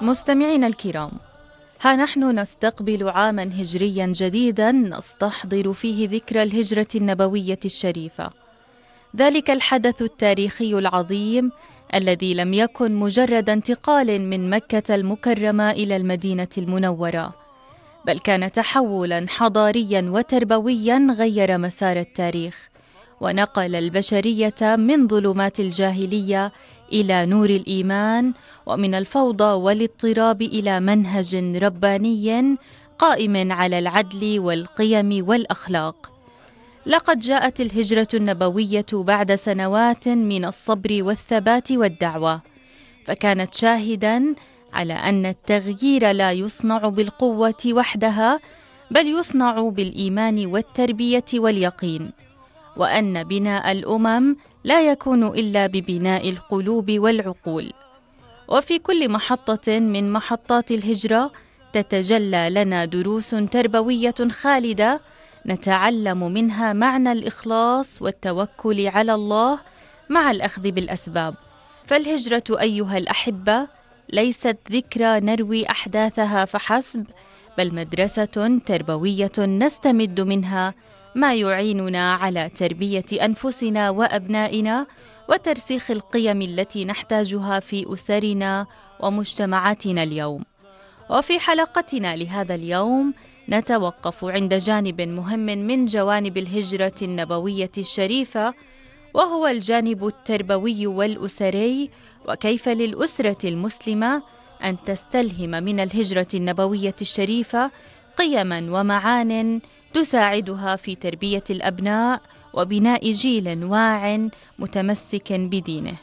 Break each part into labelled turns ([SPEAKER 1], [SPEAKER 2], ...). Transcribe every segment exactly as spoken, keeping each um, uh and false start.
[SPEAKER 1] مستمعينا الكرام، ها نحن نستقبل عاما هجريا جديدا نستحضر فيه ذكرى الهجرة النبوية الشريفة، ذلك الحدث التاريخي العظيم الذي لم يكن مجرد انتقال من مكة المكرمة إلى المدينة المنورة، بل كان تحولا حضاريا وتربويا غير مسار التاريخ، ونقل البشرية من ظلمات الجاهلية إلى نور الإيمان، ومن الفوضى والاضطراب إلى منهج رباني قائم على العدل والقيم والأخلاق. لقد جاءت الهجرة النبوية بعد سنوات من الصبر والثبات والدعوة، فكانت شاهداً على أن التغيير لا يصنع بالقوة وحدها، بل يصنع بالإيمان والتربية واليقين، وأن بناء الأمم لا يكون إلا ببناء القلوب والعقول. وفي كل محطة من محطات الهجرة تتجلى لنا دروس تربوية خالدة نتعلم منها معنى الإخلاص والتوكل على الله مع الأخذ بالأسباب. فالهجرة أيها الأحبة ليست ذكرى نروي أحداثها فحسب، بل مدرسة تربوية نستمد منها ما يعيننا على تربية أنفسنا وأبنائنا وترسيخ القيم التي نحتاجها في أسرنا ومجتمعاتنا اليوم. وفي حلقتنا لهذا اليوم نتوقف عند جانب مهم من جوانب الهجرة النبوية الشريفة، وهو الجانب التربوي والأسري، وكيف للأسرة المسلمة أن تستلهم من الهجرة النبوية الشريفة قيماً ومعان تساعدها في تربية الأبناء وبناء جيل واع متمسك بدينه.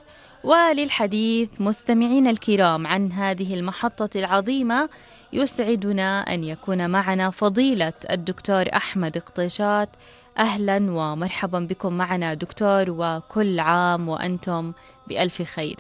[SPEAKER 1] وللحديث مستمعين الكرام عن هذه المحطة العظيمة، يسعدنا أن يكون معنا فضيلة الدكتور أحمد قطيشات. أهلا ومرحبا بكم معنا دكتور، وكل عام وأنتم بألف خير.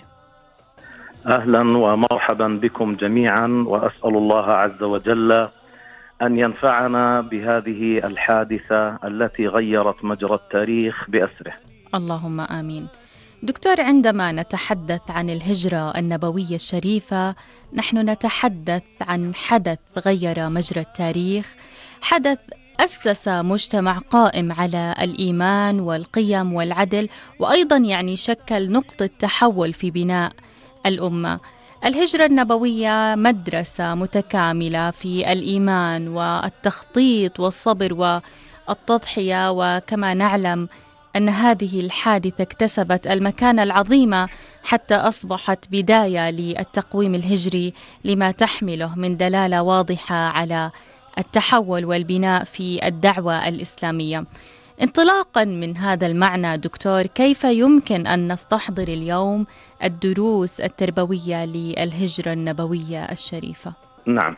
[SPEAKER 2] أهلا ومرحبا بكم جميعا، وأسأل الله عز وجل أن ينفعنا بهذه الحادثة التي غيرت مجرى التاريخ بأسره.
[SPEAKER 1] اللهم آمين. دكتور، عندما نتحدث عن الهجرة النبوية الشريفة نحن نتحدث عن حدث غير مجرى التاريخ، حدث أسس مجتمع قائم على الإيمان والقيم والعدل، وأيضا يعني شكل نقطة تحول في بناء الأمة. الهجرة النبوية مدرسة متكاملة في الإيمان والتخطيط والصبر والتضحية، وكما نعلم أن هذه الحادثة اكتسبت المكانة العظيمة حتى أصبحت بداية للتقويم الهجري لما تحمله من دلالة واضحة على التحول والبناء في الدعوة الإسلامية. انطلاقا من هذا المعنى دكتور، كيف يمكن أن نستحضر اليوم الدروس التربوية للهجرة النبوية الشريفة؟
[SPEAKER 2] نعم،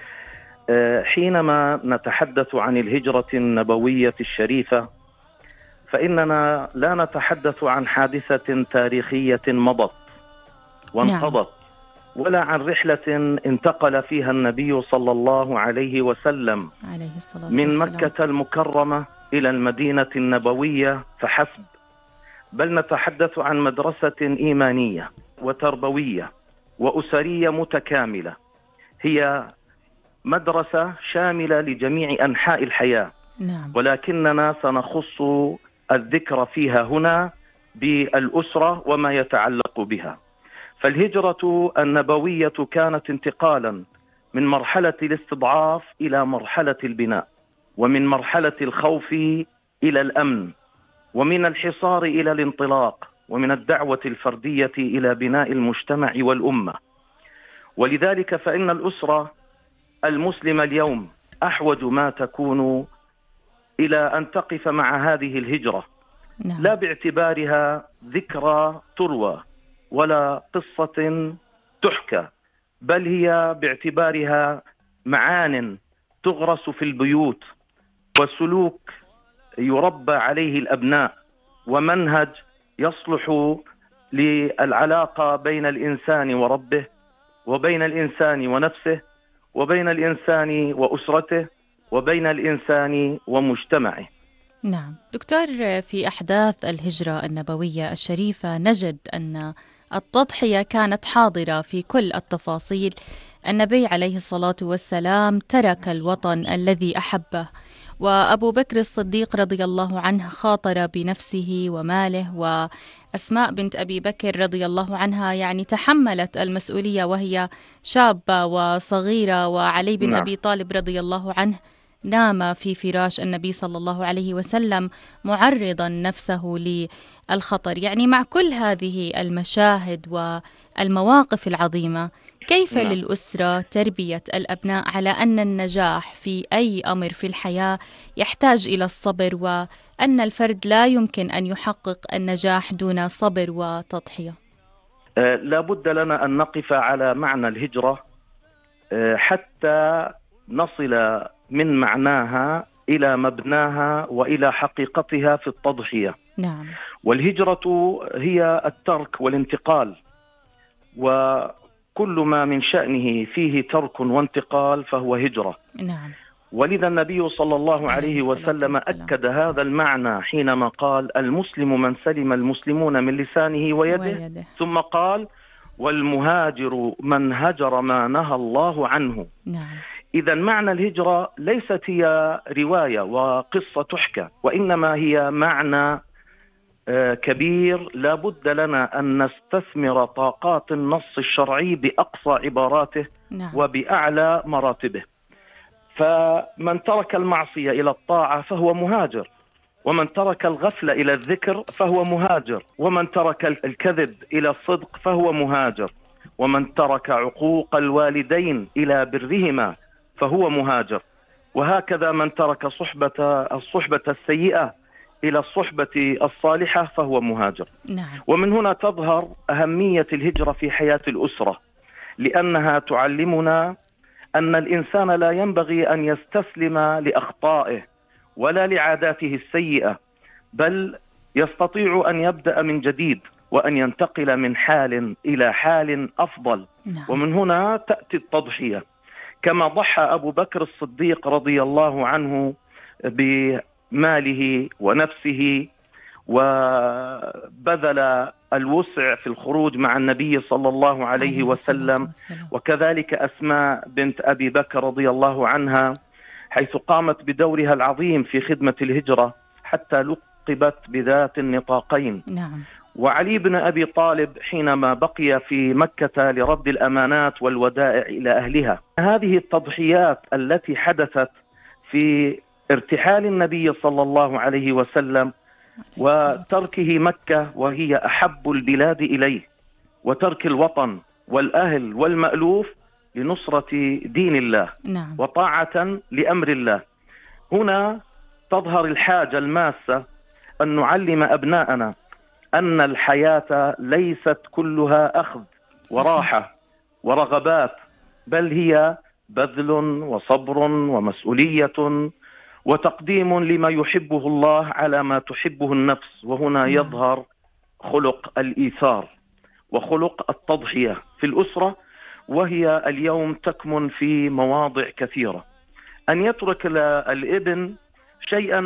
[SPEAKER 2] حينما نتحدث عن الهجرة النبوية الشريفة فإننا لا نتحدث عن حادثة تاريخية مضت وانقضت، ولا عن رحلة انتقل فيها النبي صلى الله عليه وسلم
[SPEAKER 1] عليه الصلاة
[SPEAKER 2] من
[SPEAKER 1] والسلام.
[SPEAKER 2] مكة المكرمة إلى المدينة النبوية فحسب، بل نتحدث عن مدرسة إيمانية وتربوية وأسرية متكاملة، هي مدرسة شاملة لجميع أنحاء الحياة.
[SPEAKER 1] نعم.
[SPEAKER 2] ولكننا سنخص الذكر فيها هنا بالأسرة وما يتعلق بها. فالهجرة النبوية كانت انتقالا من مرحلة الاستضعاف إلى مرحلة البناء، ومن مرحلة الخوف إلى الأمن، ومن الحصار إلى الانطلاق، ومن الدعوة الفردية إلى بناء المجتمع والأمة. ولذلك فإن الأسرة المسلمة اليوم أحوج ما تكون إلى أن تقف مع هذه الهجرة،
[SPEAKER 1] نعم.
[SPEAKER 2] لا باعتبارها ذكرى تروى ولا قصة تحكى، بل هي باعتبارها معان تغرس في البيوت، وسلوك يربى عليه الأبناء، ومنهج يصلح للعلاقة بين الإنسان وربه، وبين الإنسان ونفسه، وبين الإنسان وأسرته، وبين الإنسان ومجتمعه.
[SPEAKER 1] نعم دكتور، في أحداث الهجرة النبوية الشريفة نجد أن التضحية كانت حاضرة في كل التفاصيل، النبي عليه الصلاة والسلام ترك الوطن الذي أحبه، وأبو بكر الصديق رضي الله عنه خاطر بنفسه وماله، وأسماء بنت أبي بكر رضي الله عنها يعني تحملت المسؤولية وهي شابة وصغيرة، وعلي بن
[SPEAKER 2] نعم.
[SPEAKER 1] أبي طالب رضي الله عنه نام في فراش النبي صلى الله عليه وسلم معرضا نفسه للخطر. يعني مع كل هذه المشاهد والمواقف العظيمة، كيف
[SPEAKER 2] نعم.
[SPEAKER 1] للأسرة تربية الأبناء على أن النجاح في أي أمر في الحياة يحتاج إلى الصبر، وأن الفرد لا يمكن أن يحقق النجاح دون صبر وتضحية؟
[SPEAKER 2] آه لا بد لنا أن نقف على معنى الهجرة آه حتى نصل من معناها إلى مبناها وإلى حقيقتها في التضحية.
[SPEAKER 1] نعم.
[SPEAKER 2] والهجرة هي الترك والانتقال، وكل ما من شأنه فيه ترك وانتقال فهو هجرة.
[SPEAKER 1] نعم.
[SPEAKER 2] ولذا النبي صلى الله عليه وسلم أكد هذا المعنى حينما قال: المسلم من سلم المسلمون من لسانه ويده, ويده. ثم قال: والمهاجر من هجر ما نهى الله عنه.
[SPEAKER 1] نعم.
[SPEAKER 2] إذا معنى الهجرة ليست هي رواية وقصة تحكى، وإنما هي معنى كبير لا بد لنا أن نستثمر طاقات النص الشرعي بأقصى عباراته. نعم. وبأعلى مراتبه. فمن ترك المعصية إلى الطاعة فهو مهاجر، ومن ترك الغفلة إلى الذكر فهو مهاجر، ومن ترك الكذب إلى الصدق فهو مهاجر، ومن ترك عقوق الوالدين إلى برهما فهو مهاجر، وهكذا من ترك صحبة الصحبة السيئة إلى الصحبة الصالحة فهو مهاجر.
[SPEAKER 1] نعم.
[SPEAKER 2] ومن هنا تظهر أهمية الهجرة في حياة الأسرة، لأنها تعلمنا أن الإنسان لا ينبغي أن يستسلم لأخطائه ولا لعاداته السيئة، بل يستطيع أن يبدأ من جديد وأن ينتقل من حال إلى حال أفضل.
[SPEAKER 1] نعم.
[SPEAKER 2] ومن هنا تأتي التضحية، كما ضحى أبو بكر الصديق رضي الله عنه بماله ونفسه، وبذل الوسع في الخروج مع النبي صلى الله عليه وسلم. وكذلك أسماء بنت أبي بكر رضي الله عنها، حيث قامت بدورها العظيم في خدمة الهجرة حتى لقبت بذات النطاقين.
[SPEAKER 1] نعم.
[SPEAKER 2] وعلي بن أبي طالب حينما بقي في مكة لرد الأمانات والودائع إلى أهلها. هذه التضحيات التي حدثت في ارتحال النبي صلى الله عليه وسلم وتركه مكة وهي أحب البلاد إليه، وترك الوطن والأهل والمألوف لنصرة دين الله.
[SPEAKER 1] نعم.
[SPEAKER 2] وطاعة لأمر الله. هنا تظهر الحاجة الماسة أن نعلم أبناءنا أن الحياة ليست كلها أخذ وراحة ورغبات، بل هي بذل وصبر ومسؤولية وتقديم لما يحبه الله على ما تحبه النفس. وهنا يظهر خلق الإيثار وخلق التضحية في الأسرة، وهي اليوم تكمن في مواضع كثيرة. أن يترك الابن شيئا